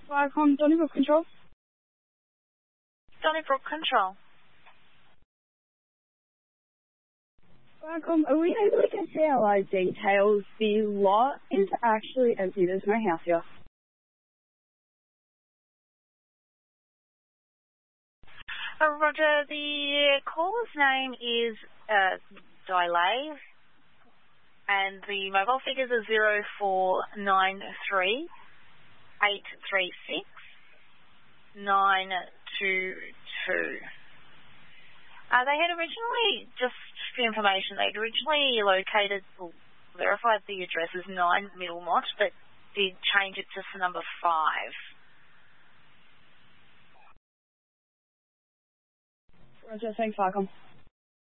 Viacom, Donnybrook Control. Donnybrook Control. Viacom, are we able to get CLI details? The lot is actually empty. There's no house here. Roger, the caller's name is Dilay, and the mobile figures are 0493 836 922. They had originally, just for information, they'd originally verified the address as 9 Middlemont, but did change it to number 5. Roger, thanks, Viacom.